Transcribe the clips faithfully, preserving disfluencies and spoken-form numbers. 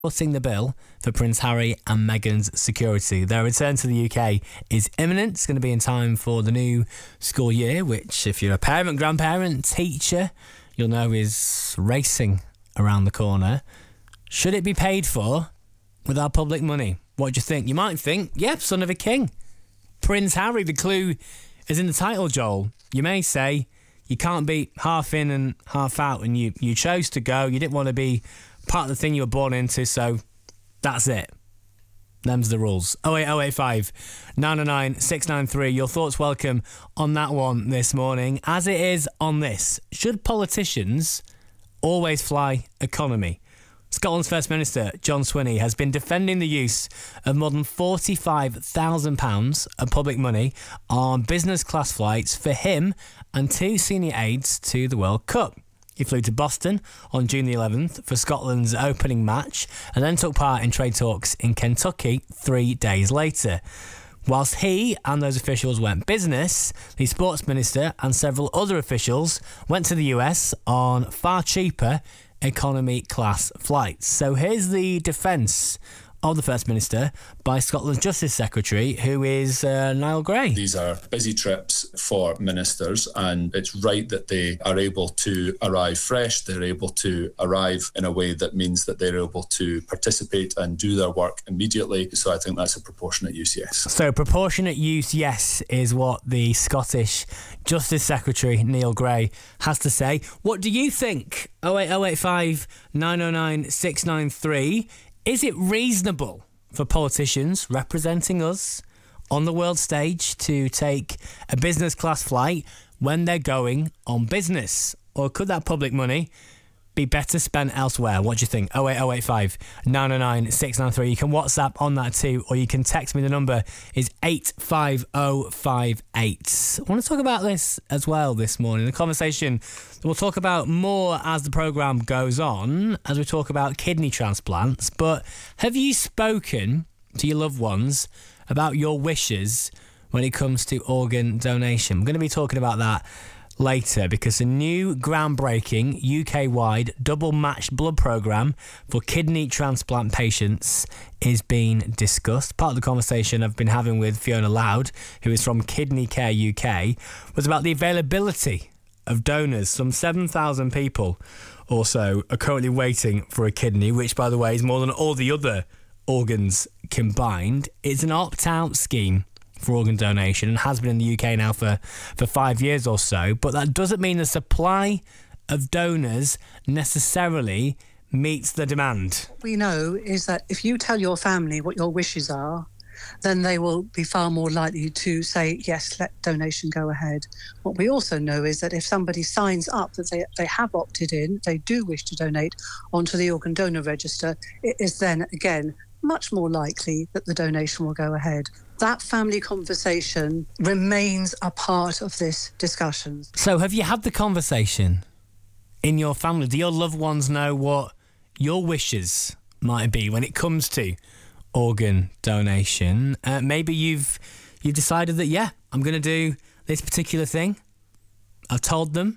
footing the bill for Prince Harry and Meghan's security. Their return to the U K is imminent. It's going to be in time for the new school year, which, if you're a parent, grandparent, teacher, you'll know is racing around the corner. Should it be paid for with our public money? What do you think? You might think, yep, son of a king. Prince Harry, the clue is in the title, Joel. You may say you can't be half in and half out, and you, you chose to go. You didn't want to be part of the thing you were born into, so that's it. Them's the rules. oh eight oh eight five, nine oh nine, six nine three. Your thoughts welcome on that one this morning, as it is on this. Should politicians always fly economy? Scotland's First Minister, John Swinney, has been defending the use of more than forty-five thousand pounds of public money on business class flights for him and two senior aides to the World Cup. He flew to Boston on June the eleventh for Scotland's opening match and then took part in trade talks in Kentucky three days later. Whilst he and those officials went business, the Sports Minister and several other officials went to the U S on far cheaper economy class flights. So here's the defence of the First Minister by Scotland's Justice Secretary, who is uh, Niall Gray. These are busy trips for ministers, and it's right that they are able to arrive fresh. They're able to arrive in a way that means that they're able to participate and do their work immediately. So I think that's a proportionate use, yes. So proportionate use, yes, is what the Scottish Justice Secretary, Niall Gray, has to say. What do you think? oh eight oh eight five, nine oh nine, six nine three. Is it reasonable for politicians representing us on the world stage to take a business class flight when they're going on business? Or could that public money be better spent elsewhere? What do you think? oh eight oh eight five, nine oh nine, six nine three. You can WhatsApp on that too, or you can text me. The number is eight five oh five eight. I want to talk about this as well this morning. The conversation we'll talk about more as the programme goes on, as we talk about kidney transplants. But have you spoken to your loved ones about your wishes when it comes to organ donation? We're going to be talking about that later, because a new groundbreaking U K-wide double-matched blood programme for kidney transplant patients is being discussed. Part of the conversation I've been having with Fiona Loud, who is from Kidney Care U K, was about the availability of donors. Some seven thousand people or so are currently waiting for a kidney, which, by the way, is more than all the other organs combined. It's an opt-out scheme for organ donation and has been in the U K now for, for five years or so. But that doesn't mean the supply of donors necessarily meets the demand. What we know is that if you tell your family what your wishes are, then they will be far more likely to say, yes, let donation go ahead. What we also know is that if somebody signs up that they, they have opted in, they do wish to donate onto the organ donor register, it is then, again, much more likely that the donation will go ahead. That family conversation remains a part of this discussion. So have you had the conversation in your family? Do your loved ones know what your wishes might be when it comes to organ donation? Uh, maybe you've you decided that, yeah, I'm going to do this particular thing. I've told them.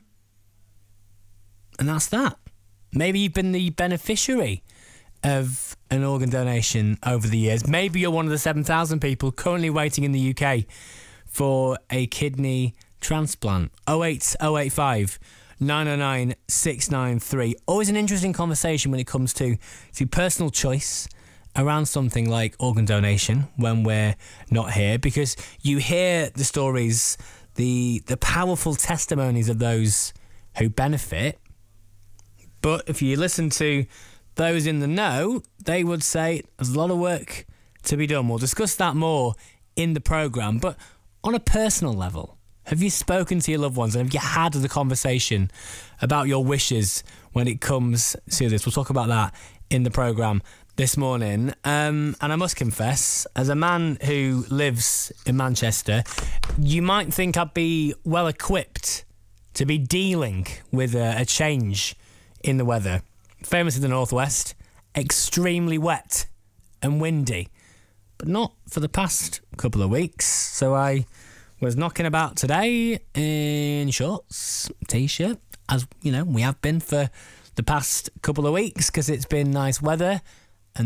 And that's that. Maybe you've been the beneficiary of an organ donation over the years. Maybe you're one of the seven thousand people currently waiting in the U K for a kidney transplant. oh eight oh eight five, nine oh nine, six nine three. Always an interesting conversation when it comes to, to personal choice around something like organ donation when we're not here, because you hear the stories, the the powerful testimonies of those who benefit. But if you listen to those in the know, they would say there's a lot of work to be done. We'll discuss that more in the programme. But on a personal level, have you spoken to your loved ones and have you had the conversation about your wishes when it comes to this? We'll talk about that in the programme this morning. Um, and I must confess, as a man who lives in Manchester, you might think I'd be well equipped to be dealing with a, a change in the weather. Famous in the northwest, extremely wet and windy, but not for the past couple of weeks. So I was knocking about today in shorts, t-shirt, as you know we have been for the past couple of weeks, because it's been nice weather